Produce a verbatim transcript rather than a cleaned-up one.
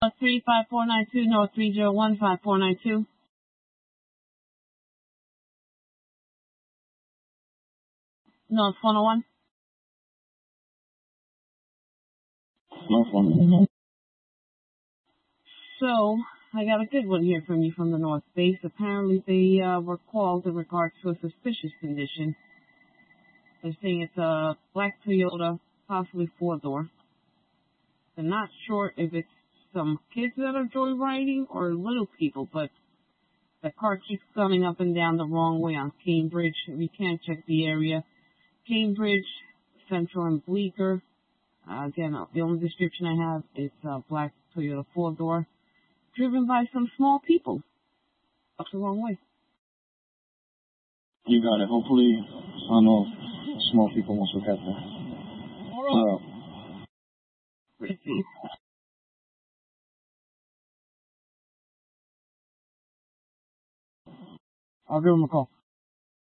three five four nine two, North three zero one five four nine two. North one oh one. North one oh one. So, I got a good one here from you from the North Base. Apparently they uh, were called in regards to a suspicious condition. They're saying it's a black Toyota, possibly four-door. They're not sure if it's some kids that are joyriding or little people, but the car keeps coming up and down the wrong way on Cambridge. We can't check the area. Cambridge, Central, and Bleecker. Uh, again, uh, the only description I have is a black Toyota four-door, driven by some small people up the wrong way. You got it. Hopefully, I don't know if small people won't look at that. All right. Receive. I'll give him a call.